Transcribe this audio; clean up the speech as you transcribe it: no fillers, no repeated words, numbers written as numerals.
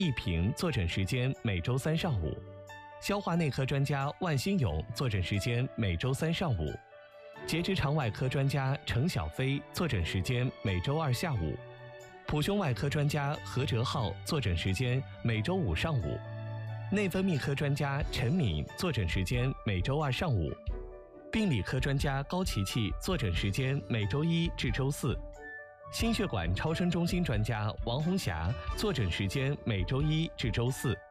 易平，坐诊时间每周3上午；消化内科专家万新勇，坐诊时间每周3上午；结直肠外科专家程小飞，坐诊时间每周2下午；普胸外科专家何哲浩，坐诊时间每周5上午；内分泌科专家陈敏，坐诊时间每周2上午；病理科专家高琪琪，坐诊时间每周1至周4；心血管超声中心专家王红霞，坐诊时间每周1至周4。